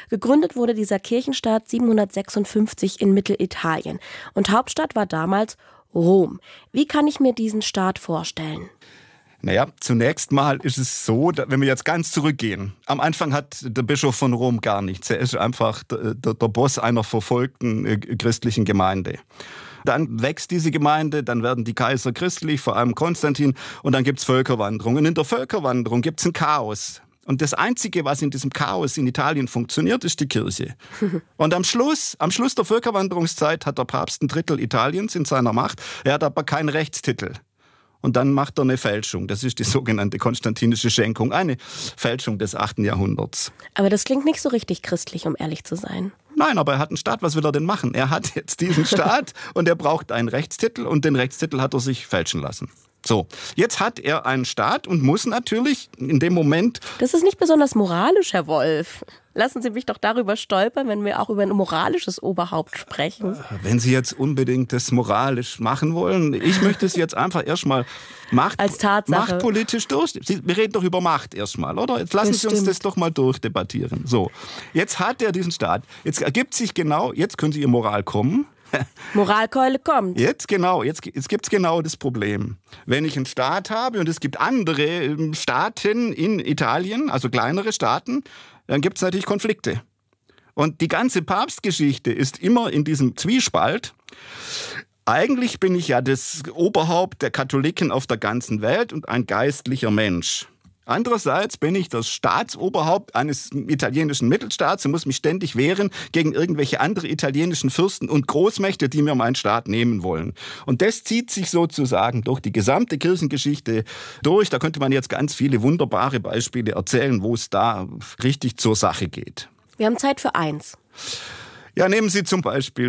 Gegründet wurde dieser Kirchenstaat 756 in Mittelitalien. Und Hauptstadt war damals Rom. Wie kann ich mir diesen Staat vorstellen? Naja, zunächst mal ist es so, wenn wir jetzt ganz zurückgehen. Am Anfang hat der Bischof von Rom gar nichts. Er ist einfach der Boss einer verfolgten christlichen Gemeinde. Dann wächst diese Gemeinde, dann werden die Kaiser christlich, vor allem Konstantin, und dann gibt's Völkerwanderung. Und in der Völkerwanderung gibt's ein Chaos. Und das Einzige, was in diesem Chaos in Italien funktioniert, ist die Kirche. Und am Schluss der Völkerwanderungszeit hat der Papst ein Drittel Italiens in seiner Macht. Er hat aber keinen Rechtstitel. Und dann macht er eine Fälschung. Das ist die sogenannte konstantinische Schenkung, eine Fälschung des 8. Jahrhunderts. Aber das klingt nicht so richtig christlich, um ehrlich zu sein. Nein, aber er hat einen Staat. Was will er denn machen? Er hat jetzt diesen Staat und er braucht einen Rechtstitel und den Rechtstitel hat er sich fälschen lassen. So, jetzt hat er einen Staat und muss natürlich in dem Moment... Das ist nicht besonders moralisch, Herr Wolf. Lassen Sie mich doch darüber stolpern, wenn wir auch über ein moralisches Oberhaupt sprechen. Wenn Sie jetzt unbedingt das moralisch machen wollen, ich möchte es jetzt einfach erstmal als Tatsache machtpolitisch durch. Wir reden doch über Macht erstmal, oder? Jetzt lassen Sie uns das doch mal durchdebattieren. So, jetzt hat er diesen Staat. Jetzt ergibt sich genau, jetzt können Sie Ihr Moral kommen. Moralkeule kommt. Jetzt gibt's genau das Problem. Wenn ich einen Staat habe und es gibt andere Staaten in Italien, also kleinere Staaten, dann gibt es natürlich Konflikte. Und die ganze Papstgeschichte ist immer in diesem Zwiespalt. Eigentlich bin ich ja das Oberhaupt der Katholiken auf der ganzen Welt und ein geistlicher Mensch. Andererseits bin ich das Staatsoberhaupt eines italienischen Mittelstaats und muss mich ständig wehren gegen irgendwelche andere italienischen Fürsten und Großmächte, die mir meinen Staat nehmen wollen. Und das zieht sich sozusagen durch die gesamte Kirchengeschichte durch. Da könnte man jetzt ganz viele wunderbare Beispiele erzählen, wo es da richtig zur Sache geht. Wir haben Zeit für eins. Ja, nehmen Sie zum Beispiel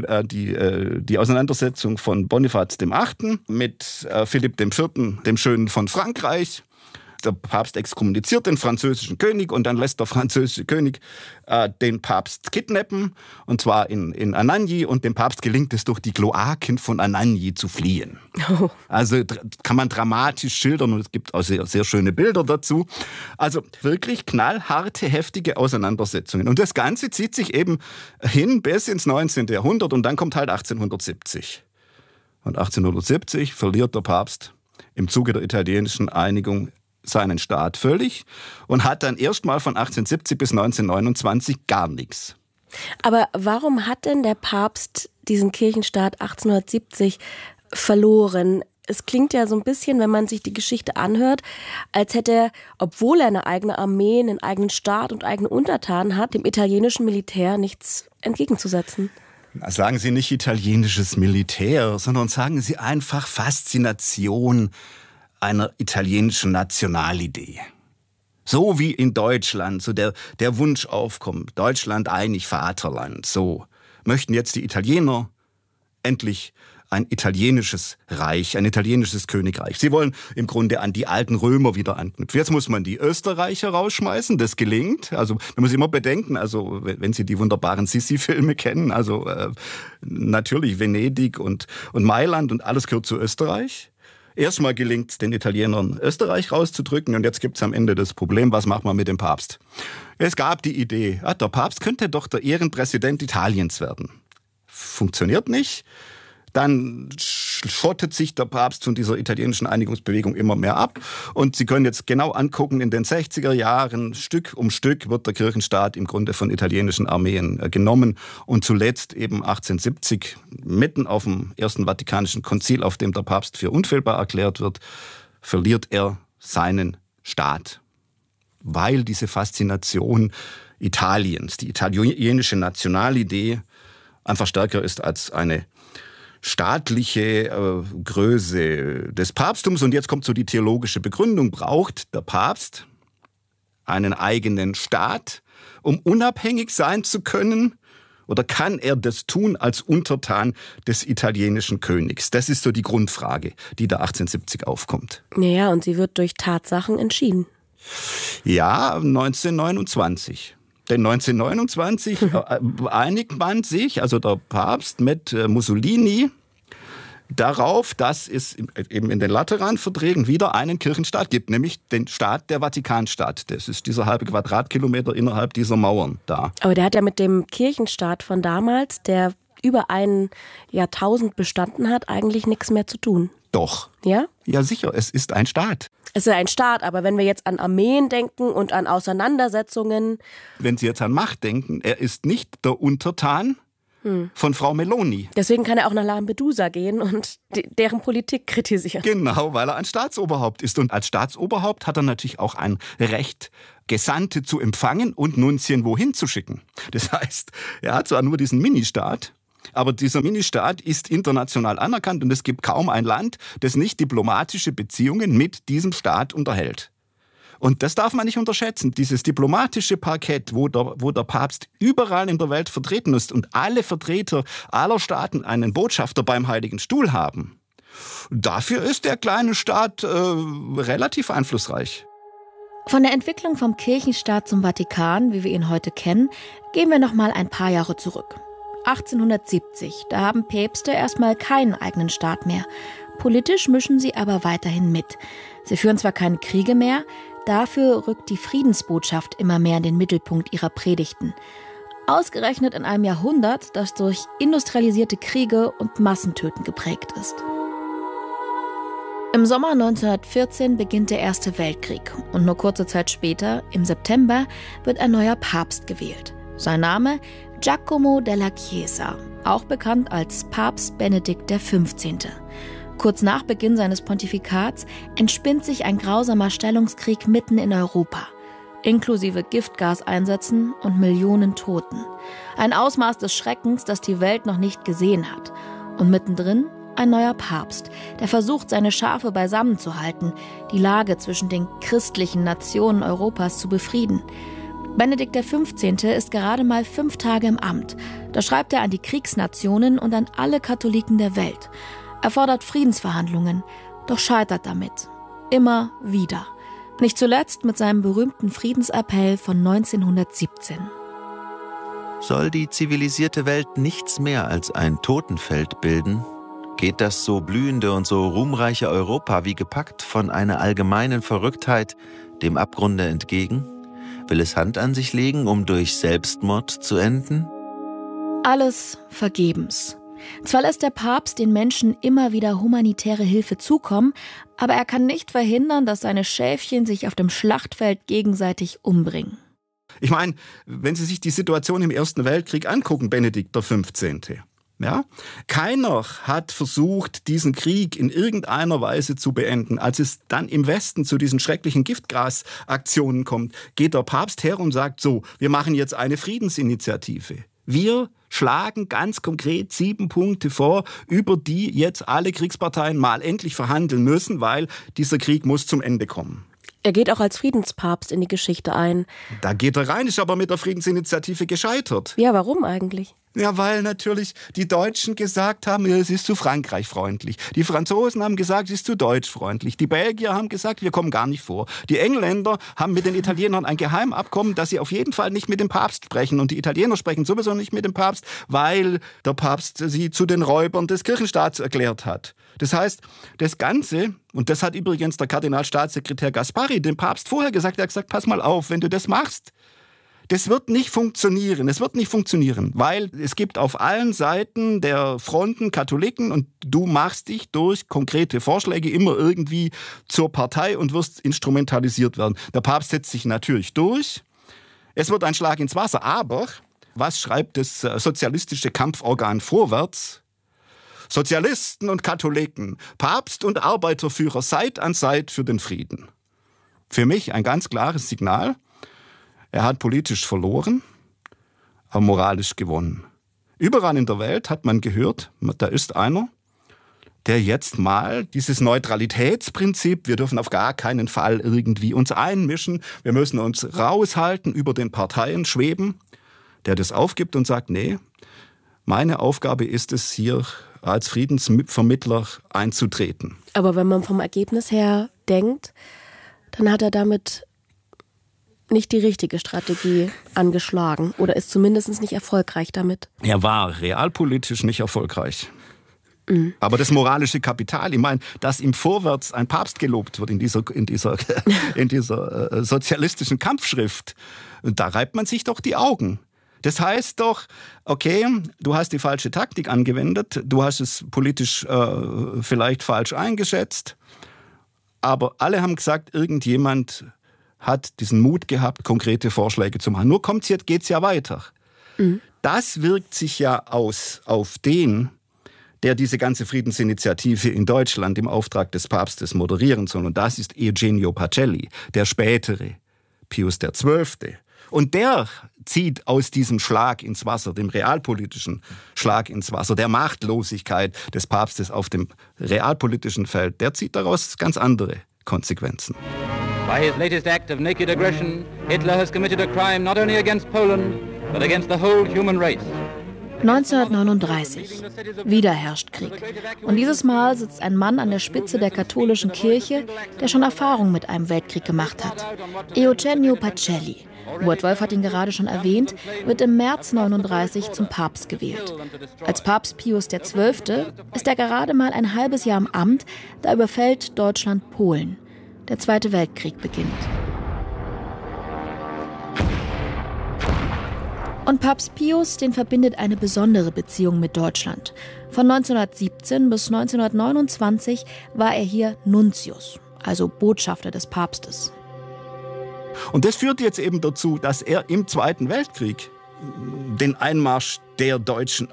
die Auseinandersetzung von Bonifaz VIII. Mit Philipp IV., dem Schönen von Frankreich. Der Papst exkommuniziert den französischen König und dann lässt der französische König den Papst kidnappen, und zwar in Anagni, und dem Papst gelingt es, durch die Kloaken von Anagni zu fliehen. Oh. Also kann man dramatisch schildern und es gibt auch sehr, sehr schöne Bilder dazu. Also wirklich knallharte, heftige Auseinandersetzungen. Und das Ganze zieht sich eben hin bis ins 19. Jahrhundert und dann kommt halt 1870. Und 1870 verliert der Papst im Zuge der italienischen Einigung seinen Staat völlig und hat dann erstmal von 1870 bis 1929 gar nichts. Aber warum hat denn der Papst diesen Kirchenstaat 1870 verloren? Es klingt ja so ein bisschen, wenn man sich die Geschichte anhört, als hätte er, obwohl er eine eigene Armee, einen eigenen Staat und eigene Untertanen hat, dem italienischen Militär nichts entgegenzusetzen. Sagen Sie nicht italienisches Militär, sondern sagen Sie einfach Faszination einer italienischen Nationalidee. So wie in Deutschland, so der Wunsch aufkommt, Deutschland einig, Vaterland, so möchten jetzt die Italiener endlich ein italienisches Reich, ein italienisches Königreich. Sie wollen im Grunde an die alten Römer wieder anknüpfen. Jetzt muss man die Österreicher rausschmeißen, das gelingt. Also man muss immer bedenken, also wenn Sie die wunderbaren Sissi-Filme kennen, also natürlich Venedig und Mailand und alles gehört zu Österreich. Erstmal gelingt es den Italienern, Österreich rauszudrücken, und jetzt gibt es am Ende das Problem, was macht man mit dem Papst? Es gab die Idee, der Papst könnte doch der Ehrenpräsident Italiens werden. Funktioniert nicht. Dann schottet sich der Papst von dieser italienischen Einigungsbewegung immer mehr ab. Und Sie können jetzt genau angucken, in den 60er Jahren, Stück um Stück, wird der Kirchenstaat im Grunde von italienischen Armeen genommen. Und zuletzt eben 1870, mitten auf dem Ersten Vatikanischen Konzil, auf dem der Papst für unfehlbar erklärt wird, verliert er seinen Staat. Weil diese Faszination Italiens, die italienische Nationalidee, einfach stärker ist als eine staatliche Größe des Papsttums. Und jetzt kommt so die theologische Begründung. Braucht der Papst einen eigenen Staat, um unabhängig sein zu können? Oder kann er das tun als Untertan des italienischen Königs? Das ist so die Grundfrage, die da 1870 aufkommt. Ja, und sie wird durch Tatsachen entschieden. Ja, 1929. Denn 1929 einigt man sich, also der Papst mit Mussolini, darauf, dass es eben in den Lateranverträgen wieder einen Kirchenstaat gibt, nämlich den Staat der Vatikanstaat. Das ist dieser halbe Quadratkilometer innerhalb dieser Mauern da. Aber der hat ja mit dem Kirchenstaat von damals, der über ein Jahrtausend bestanden hat, eigentlich nichts mehr zu tun. Doch. Ja? Ja, sicher, es ist ein Staat. Es ist ein Staat, aber wenn wir jetzt an Armeen denken und an Auseinandersetzungen. Wenn Sie jetzt an Macht denken, er ist nicht der Untertan von Frau Meloni. Deswegen kann er auch nach Lampedusa gehen und deren Politik kritisieren. Genau, weil er ein Staatsoberhaupt ist. Und als Staatsoberhaupt hat er natürlich auch ein Recht, Gesandte zu empfangen und Nunzien wohin zu schicken. Das heißt, er hat zwar nur diesen Ministaat, aber dieser Ministaat ist international anerkannt und es gibt kaum ein Land, das nicht diplomatische Beziehungen mit diesem Staat unterhält. Und das darf man nicht unterschätzen. Dieses diplomatische Parkett, wo der Papst überall in der Welt vertreten ist und alle Vertreter aller Staaten einen Botschafter beim Heiligen Stuhl haben, dafür ist der kleine Staat relativ einflussreich. Von der Entwicklung vom Kirchenstaat zum Vatikan, wie wir ihn heute kennen, gehen wir noch mal ein paar Jahre zurück. 1870, da haben Päpste erstmal keinen eigenen Staat mehr. Politisch mischen sie aber weiterhin mit. Sie führen zwar keine Kriege mehr, dafür rückt die Friedensbotschaft immer mehr in den Mittelpunkt ihrer Predigten. Ausgerechnet in einem Jahrhundert, das durch industrialisierte Kriege und Massentöten geprägt ist. Im Sommer 1914 beginnt der Erste Weltkrieg und nur kurze Zeit später, im September, wird ein neuer Papst gewählt. Sein Name Giacomo della Chiesa, auch bekannt als Papst Benedikt XV. Kurz nach Beginn seines Pontifikats entspinnt sich ein grausamer Stellungskrieg mitten in Europa, inklusive Giftgaseinsätzen und Millionen Toten. Ein Ausmaß des Schreckens, das die Welt noch nicht gesehen hat. Und mittendrin ein neuer Papst, der versucht, seine Schafe beisammen zu halten, die Lage zwischen den christlichen Nationen Europas zu befrieden. Benedikt XV. Ist gerade mal 5 Tage im Amt. Da schreibt er an die Kriegsnationen und an alle Katholiken der Welt. Er fordert Friedensverhandlungen, doch scheitert damit. Immer wieder. Nicht zuletzt mit seinem berühmten Friedensappell von 1917. Soll die zivilisierte Welt nichts mehr als ein Totenfeld bilden? Geht das so blühende und so ruhmreiche Europa wie gepackt von einer allgemeinen Verrücktheit dem Abgrunde entgegen? Will es Hand an sich legen, um durch Selbstmord zu enden? Alles vergebens. Zwar lässt der Papst den Menschen immer wieder humanitäre Hilfe zukommen, aber er kann nicht verhindern, dass seine Schäfchen sich auf dem Schlachtfeld gegenseitig umbringen. Ich meine, wenn Sie sich die Situation im Ersten Weltkrieg angucken, Benedikt XV., ja? Keiner hat versucht, diesen Krieg in irgendeiner Weise zu beenden. Als es dann im Westen zu diesen schrecklichen Giftgasaktionen kommt, geht der Papst her und sagt so, wir machen jetzt eine Friedensinitiative. Wir schlagen ganz konkret 7 Punkte vor, über die jetzt alle Kriegsparteien mal endlich verhandeln müssen, weil dieser Krieg muss zum Ende kommen. Er geht auch als Friedenspapst in die Geschichte ein. Da geht er rein, ist aber mit der Friedensinitiative gescheitert. Ja, warum eigentlich? Ja, weil natürlich die Deutschen gesagt haben, es ist zu Frankreich freundlich. Die Franzosen haben gesagt, es ist zu deutsch freundlich. Die Belgier haben gesagt, wir kommen gar nicht vor. Die Engländer haben mit den Italienern ein Geheimabkommen, dass sie auf jeden Fall nicht mit dem Papst sprechen. Und die Italiener sprechen sowieso nicht mit dem Papst, weil der Papst sie zu den Räubern des Kirchenstaats erklärt hat. Das heißt, das Ganze, und das hat übrigens der Kardinalstaatssekretär Gaspari dem Papst vorher gesagt, er hat gesagt, pass mal auf, wenn du das machst, das wird nicht funktionieren. Es wird nicht funktionieren, weil es gibt auf allen Seiten der Fronten Katholiken und du machst dich durch konkrete Vorschläge immer irgendwie zur Partei und wirst instrumentalisiert werden. Der Papst setzt sich natürlich durch. Es wird ein Schlag ins Wasser, aber was schreibt das sozialistische Kampforgan Vorwärts? Sozialisten und Katholiken, Papst und Arbeiterführer Seit an Seit für den Frieden. Für mich ein ganz klares Signal. Er hat politisch verloren, aber moralisch gewonnen. Überall in der Welt hat man gehört, da ist einer, der jetzt mal dieses Neutralitätsprinzip, wir dürfen auf gar keinen Fall irgendwie uns einmischen, wir müssen uns raushalten, über den Parteien schweben, der das aufgibt und sagt, nee, meine Aufgabe ist es, hier als Friedensvermittler einzutreten. Aber wenn man vom Ergebnis her denkt, dann hat er damit nicht die richtige Strategie angeschlagen oder ist zumindest nicht erfolgreich damit. Er war realpolitisch nicht erfolgreich. Aber das moralische Kapital, ich meine, dass im Vorwärts ein Papst gelobt wird in dieser sozialistischen Kampfschrift, da reibt man sich doch die Augen. Das heißt doch, okay, du hast die falsche Taktik angewendet, du hast es politisch vielleicht falsch eingeschätzt, aber alle haben gesagt, irgendjemand hat diesen Mut gehabt, konkrete Vorschläge zu machen. Nur geht es ja weiter. Das wirkt sich ja aus auf den, der diese ganze Friedensinitiative in Deutschland im Auftrag des Papstes moderieren soll. Und das ist Eugenio Pacelli, der spätere Pius XII. Und der zieht aus diesem Schlag ins Wasser, dem realpolitischen Schlag ins Wasser, der Machtlosigkeit des Papstes auf dem realpolitischen Feld, der zieht daraus ganz andere Konsequenzen. By his latest act of naked aggression, Hitler has committed a crime not only against Poland, but against the whole human race. 1939. Wieder herrscht Krieg. Und dieses Mal sitzt ein Mann an der Spitze der katholischen Kirche, der schon Erfahrung mit einem Weltkrieg gemacht hat. Eugenio Pacelli. Robert Wolf hat ihn gerade schon erwähnt, wird im März 1939 zum Papst gewählt. Als Papst Pius XII. Ist er gerade mal ein halbes Jahr im Amt, da überfällt Deutschland Polen. Der Zweite Weltkrieg beginnt. Und Papst Pius, den verbindet eine besondere Beziehung mit Deutschland. Von 1917 bis 1929 war er hier Nuntius, also Botschafter des Papstes. Und das führt jetzt eben dazu, dass er im Zweiten Weltkrieg den Einmarsch der Deutschen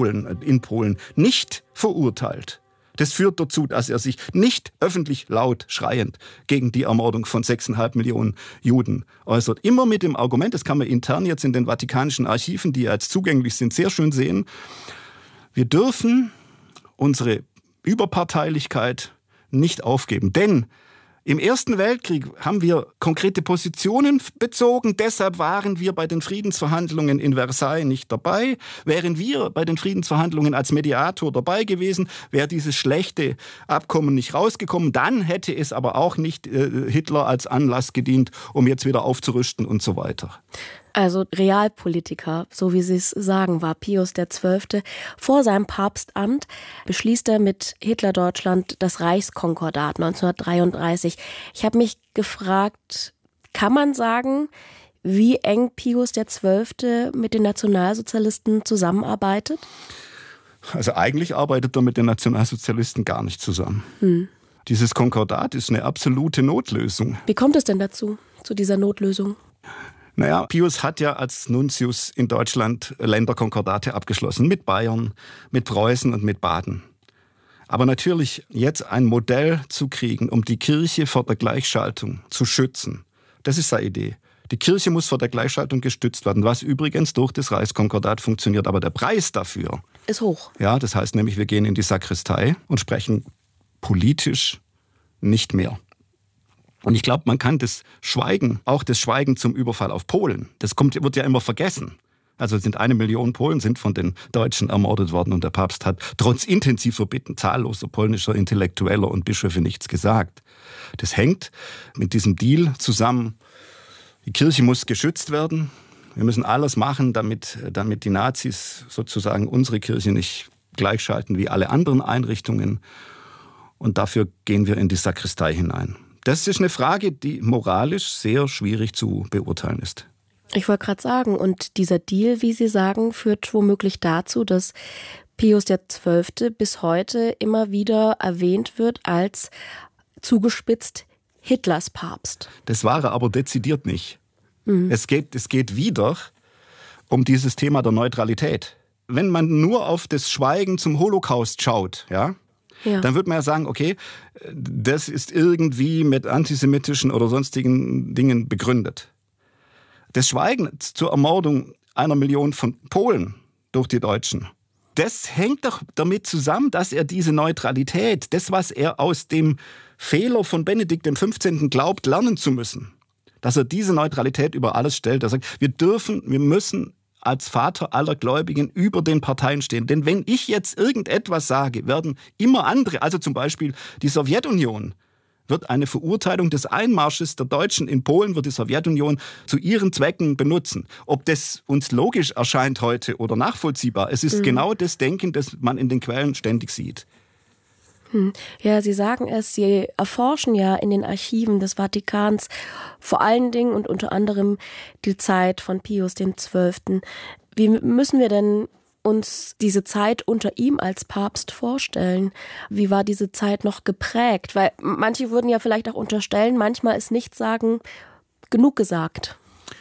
in Polen nicht verurteilt. Das führt dazu, dass er sich nicht öffentlich laut schreiend gegen die Ermordung von 6,5 Millionen Juden äußert. Immer mit dem Argument, das kann man intern jetzt in den vatikanischen Archiven, die jetzt zugänglich sind, sehr schön sehen, wir dürfen unsere Überparteilichkeit nicht aufgeben. Denn im Ersten Weltkrieg haben wir konkrete Positionen bezogen, deshalb waren wir bei den Friedensverhandlungen in Versailles nicht dabei. Wären wir bei den Friedensverhandlungen als Mediator dabei gewesen, wäre dieses schlechte Abkommen nicht rausgekommen. Dann hätte es aber auch nicht Hitler als Anlass gedient, um jetzt wieder aufzurüsten und so weiter. Also Realpolitiker, so wie Sie es sagen, war Pius XII. Vor seinem Papstamt beschließt er mit Hitler-Deutschland das Reichskonkordat 1933. Ich habe mich gefragt, kann man sagen, wie eng Pius XII. Mit den Nationalsozialisten zusammenarbeitet? Also eigentlich arbeitet er mit den Nationalsozialisten gar nicht zusammen. Dieses Konkordat ist eine absolute Notlösung. Wie kommt es denn dazu, zu dieser Notlösung? Naja, Pius hat ja als Nuntius in Deutschland Länderkonkordate abgeschlossen. Mit Bayern, mit Preußen und mit Baden. Aber natürlich jetzt ein Modell zu kriegen, um die Kirche vor der Gleichschaltung zu schützen, das ist seine Idee. Die Kirche muss vor der Gleichschaltung gestützt werden, was übrigens durch das Reichskonkordat funktioniert. Aber der Preis dafür ist hoch. Ja, das heißt nämlich, wir gehen in die Sakristei und sprechen politisch nicht mehr. Und ich glaube, man kann das Schweigen, auch das Schweigen zum Überfall auf Polen, wird ja immer vergessen. Also 1 Million Polen sind von den Deutschen ermordet worden und der Papst hat trotz intensiver Bitten zahlloser polnischer Intellektueller und Bischöfe nichts gesagt. Das hängt mit diesem Deal zusammen. Die Kirche muss geschützt werden. Wir müssen alles machen, damit die Nazis sozusagen unsere Kirche nicht gleichschalten wie alle anderen Einrichtungen. Und dafür gehen wir in die Sakristei hinein. Das ist eine Frage, die moralisch sehr schwierig zu beurteilen ist. Ich wollte gerade sagen, und dieser Deal, wie Sie sagen, führt womöglich dazu, dass Pius XII. Bis heute immer wieder erwähnt wird als zugespitzt Hitlers Papst. Das war er aber dezidiert nicht. Es geht wieder um dieses Thema der Neutralität. Wenn man nur auf das Schweigen zum Holocaust schaut, dann würde man ja sagen, okay, das ist irgendwie mit antisemitischen oder sonstigen Dingen begründet. Das Schweigen zur Ermordung 1 Million von Polen durch die Deutschen, das hängt doch damit zusammen, dass er diese Neutralität, das, was er aus dem Fehler von Benedikt XV. Glaubt, lernen zu müssen, dass er diese Neutralität über alles stellt. Er sagt, wir müssen als Vater aller Gläubigen über den Parteien stehen. Denn wenn ich jetzt irgendetwas sage, werden immer andere, also zum Beispiel die Sowjetunion, wird eine Verurteilung des Einmarsches der Deutschen in Polen, wird die Sowjetunion zu ihren Zwecken benutzen. Ob das uns logisch erscheint heute oder nachvollziehbar, es ist genau das Denken, das man in den Quellen ständig sieht. Ja, Sie sagen es, Sie erforschen ja in den Archiven des Vatikans vor allen Dingen und unter anderem die Zeit von Pius XII. Wie müssen wir denn uns diese Zeit unter ihm als Papst vorstellen? Wie war diese Zeit noch geprägt? Weil manche würden ja vielleicht auch unterstellen, manchmal ist Nichtsagen genug gesagt.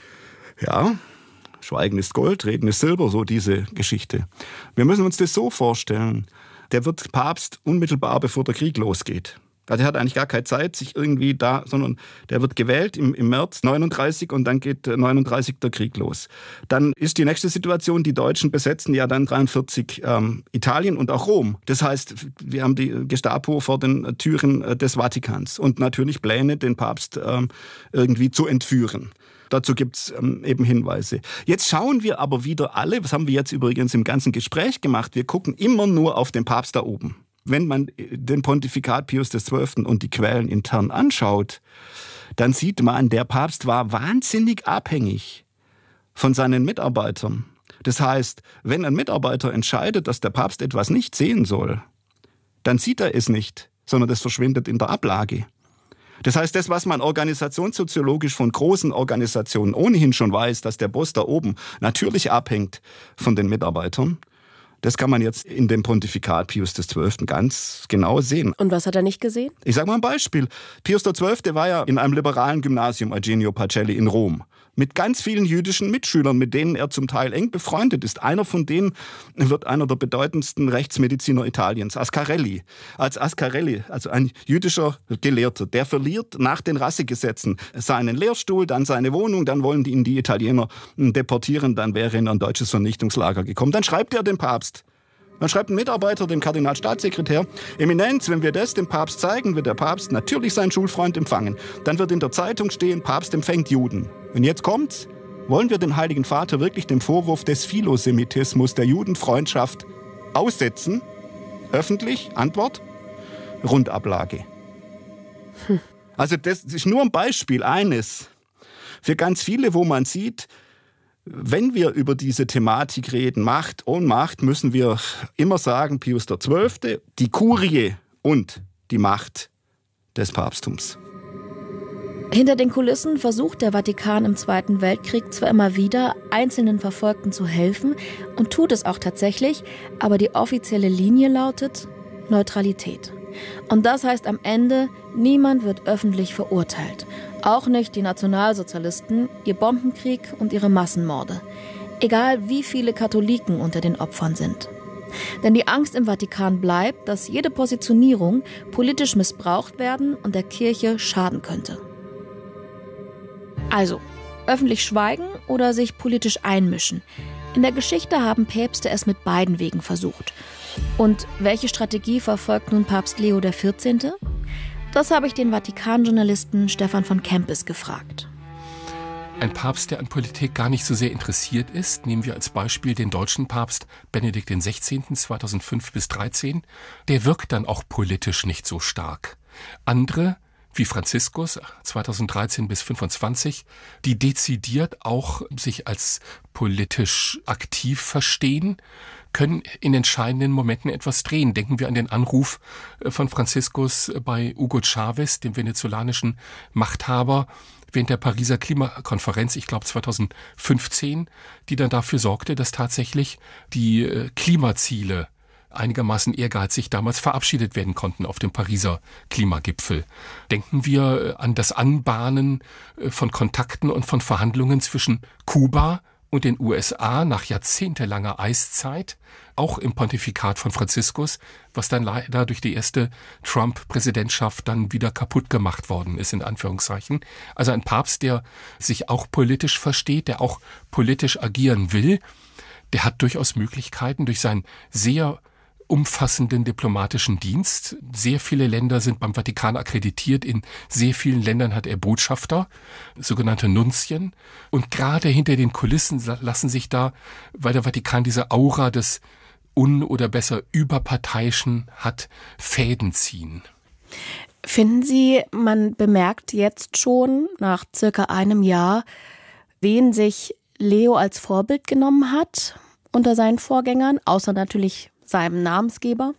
Ja, Schweigen ist Gold, Reden ist Silber, so diese Geschichte. Wir müssen uns das so vorstellen. Der wird Papst unmittelbar, bevor der Krieg losgeht. Also er hat eigentlich gar keine Zeit, sich irgendwie da, sondern der wird gewählt im März 39 und dann geht 39 der Krieg los. Dann ist die nächste Situation, die Deutschen besetzen ja dann 43 Italien und auch Rom. Das heißt, wir haben die Gestapo vor den Türen des Vatikans und natürlich Pläne, den Papst irgendwie zu entführen. Dazu gibt's eben Hinweise. Jetzt schauen wir aber wieder alle, das haben wir jetzt übrigens im ganzen Gespräch gemacht, wir gucken immer nur auf den Papst da oben. Wenn man den Pontifikat Pius XII. Und die Quellen intern anschaut, dann sieht man, der Papst war wahnsinnig abhängig von seinen Mitarbeitern. Das heißt, wenn ein Mitarbeiter entscheidet, dass der Papst etwas nicht sehen soll, dann sieht er es nicht, sondern das verschwindet in der Ablage. Das heißt, das, was man organisationssoziologisch von großen Organisationen ohnehin schon weiß, dass der Boss da oben natürlich abhängt von den Mitarbeitern, das kann man jetzt in dem Pontifikat Pius XII. Ganz genau sehen. Und was hat er nicht gesehen? Ich sage mal ein Beispiel. Pius XII. War ja in einem liberalen Gymnasium, Eugenio Pacelli, in Rom. Mit ganz vielen jüdischen Mitschülern, mit denen er zum Teil eng befreundet ist. Einer von denen wird einer der bedeutendsten Rechtsmediziner Italiens, Ascarelli. Ascarelli, also ein jüdischer Gelehrter, der verliert nach den Rassegesetzen seinen Lehrstuhl, dann seine Wohnung, dann wollen ihn die Italiener deportieren, dann wäre er in ein deutsches Vernichtungslager gekommen. Dann schreibt er dem Papst. Dann schreibt ein Mitarbeiter dem Kardinalstaatssekretär: Eminenz, wenn wir das dem Papst zeigen, wird der Papst natürlich seinen Schulfreund empfangen. Dann wird in der Zeitung stehen, Papst empfängt Juden. Und jetzt kommt's. Wollen wir den Heiligen Vater wirklich dem Vorwurf des Philosemitismus, der Judenfreundschaft, aussetzen? Öffentlich? Antwort? Rundablage. Also das ist nur ein Beispiel, eines für ganz viele, wo man sieht, wenn wir über diese Thematik reden, Macht, Ohnmacht, müssen wir immer sagen, Pius XII., die Kurie und die Macht des Papsttums. Hinter den Kulissen versucht der Vatikan im Zweiten Weltkrieg zwar immer wieder, einzelnen Verfolgten zu helfen und tut es auch tatsächlich, aber die offizielle Linie lautet Neutralität. Und das heißt am Ende, niemand wird öffentlich verurteilt. Auch nicht die Nationalsozialisten, ihr Bombenkrieg und ihre Massenmorde. Egal wie viele Katholiken unter den Opfern sind. Denn die Angst im Vatikan bleibt, dass jede Positionierung politisch missbraucht werden und der Kirche schaden könnte. Also, öffentlich schweigen oder sich politisch einmischen. In der Geschichte haben Päpste es mit beiden Wegen versucht. Und welche Strategie verfolgt nun Papst Leo XIV.? Das habe ich den Vatikan-Journalisten Stefan von Kempis gefragt. Ein Papst, der an Politik gar nicht so sehr interessiert ist, nehmen wir als Beispiel den deutschen Papst Benedikt XVI. 2005 bis 2013, der wirkt dann auch politisch nicht so stark. Andere, wie Franziskus 2013 bis 2025, die dezidiert auch sich als politisch aktiv verstehen, können in entscheidenden Momenten etwas drehen. Denken wir an den Anruf von Franziskus bei Hugo Chavez, dem venezolanischen Machthaber, während der Pariser Klimakonferenz, ich glaube 2015, die dann dafür sorgte, dass tatsächlich die Klimaziele einigermaßen ehrgeizig damals verabschiedet werden konnten auf dem Pariser Klimagipfel. Denken wir an das Anbahnen von Kontakten und von Verhandlungen zwischen Kuba und den USA nach jahrzehntelanger Eiszeit, auch im Pontifikat von Franziskus, was dann leider durch die erste Trump-Präsidentschaft dann wieder kaputt gemacht worden ist, in Anführungszeichen. Also ein Papst, der sich auch politisch versteht, der auch politisch agieren will, der hat durchaus Möglichkeiten durch seinen sehr umfassenden diplomatischen Dienst. Sehr viele Länder sind beim Vatikan akkreditiert. In sehr vielen Ländern hat er Botschafter, sogenannte Nunzien. Und gerade hinter den Kulissen lassen sich da, weil der Vatikan diese Aura des oder besser überparteiischen hat, Fäden ziehen. Finden Sie, man bemerkt jetzt schon nach circa einem Jahr, wen sich Leo als Vorbild genommen hat unter seinen Vorgängern, außer natürlich seinem Namensgeber?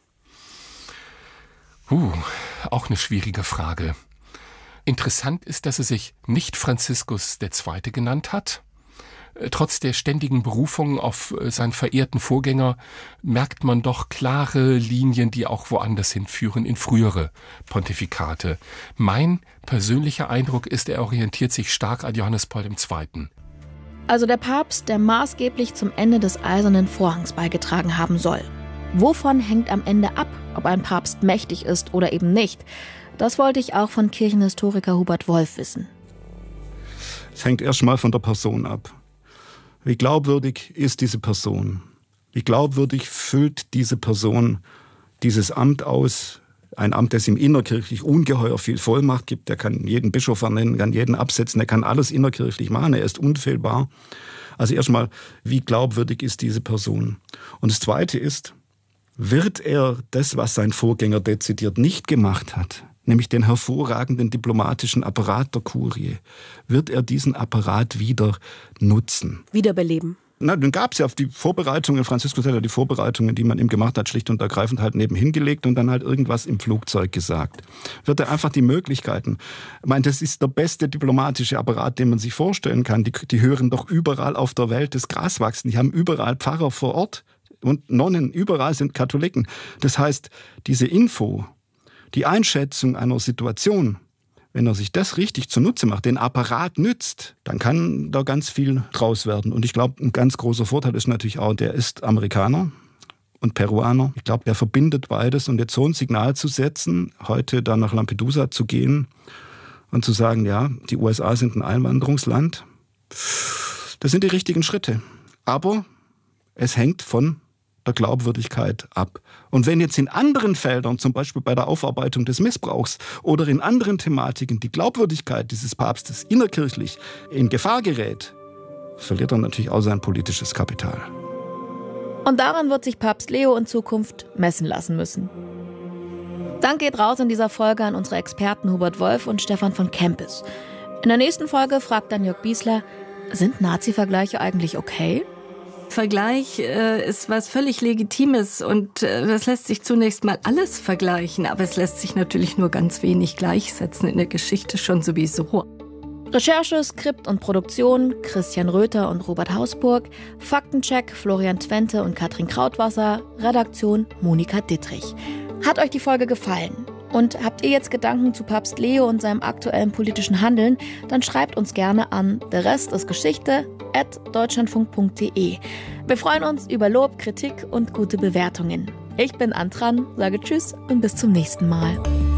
Auch eine schwierige Frage. Interessant ist, dass er sich nicht Franziskus II. Genannt hat. Trotz der ständigen Berufung auf seinen verehrten Vorgänger merkt man doch klare Linien, die auch woanders hinführen, in frühere Pontifikate. Mein persönlicher Eindruck ist, er orientiert sich stark an Johannes Paul II. Also der Papst, der maßgeblich zum Ende des Eisernen Vorhangs beigetragen haben soll. Wovon hängt am Ende ab, ob ein Papst mächtig ist oder eben nicht? Das wollte ich auch von Kirchenhistoriker Hubert Wolf wissen. Es hängt erstmal von der Person ab. Wie glaubwürdig ist diese Person? Wie glaubwürdig füllt diese Person dieses Amt aus? Ein Amt, das ihm innerkirchlich ungeheuer viel Vollmacht gibt. Der kann jeden Bischof ernennen, kann jeden absetzen, der kann alles innerkirchlich machen, er ist unfehlbar. Also erstmal, wie glaubwürdig ist diese Person? Und das Zweite ist, wird er das, was sein Vorgänger dezidiert nicht gemacht hat, nämlich den hervorragenden diplomatischen Apparat der Kurie, wird er diesen Apparat wieder nutzen? Wiederbeleben. Na, dann gab es ja auf die Vorbereitungen, Franziskus hat ja die Vorbereitungen, die man ihm gemacht hat, schlicht und ergreifend halt nebenhin gelegt und dann halt irgendwas im Flugzeug gesagt. Wird er einfach die Möglichkeiten, ich meine, das ist der beste diplomatische Apparat, den man sich vorstellen kann. Die hören doch überall auf der Welt das Gras wachsen, die haben überall Pfarrer vor Ort und Nonnen, überall sind Katholiken. Das heißt, diese Info, die Einschätzung einer Situation, wenn er sich das richtig zunutze macht, den Apparat nützt, dann kann da ganz viel draus werden. Und ich glaube, ein ganz großer Vorteil ist natürlich auch, der ist Amerikaner und Peruaner. Ich glaube, der verbindet beides. Und jetzt so ein Signal zu setzen, heute dann nach Lampedusa zu gehen und zu sagen, ja, die USA sind ein Einwanderungsland, das sind die richtigen Schritte. Aber es hängt von der Glaubwürdigkeit ab. Und wenn jetzt in anderen Feldern, zum Beispiel bei der Aufarbeitung des Missbrauchs oder in anderen Thematiken, die Glaubwürdigkeit dieses Papstes innerkirchlich in Gefahr gerät, verliert er natürlich auch sein politisches Kapital. Und daran wird sich Papst Leo in Zukunft messen lassen müssen. Dank geht raus in dieser Folge an unsere Experten Hubert Wolf und Stefan von Kempis. In der nächsten Folge fragt dann Jörg Biesler, sind Nazi-Vergleiche eigentlich okay? Vergleich ist was völlig Legitimes und das lässt sich zunächst mal alles vergleichen, aber es lässt sich natürlich nur ganz wenig gleichsetzen, in der Geschichte schon sowieso. Recherche, Skript und Produktion Christian Röther und Robert Hausburg, Faktencheck Florian Twente und Katrin Krautwasser, Redaktion Monika Dittrich. Hat euch die Folge gefallen? Und habt ihr jetzt Gedanken zu Papst Leo und seinem aktuellen politischen Handeln? Dann schreibt uns gerne an derrestistgeschichte@deutschlandfunk.de. Wir freuen uns über Lob, Kritik und gute Bewertungen. Ich bin Antran, sage Tschüss und bis zum nächsten Mal.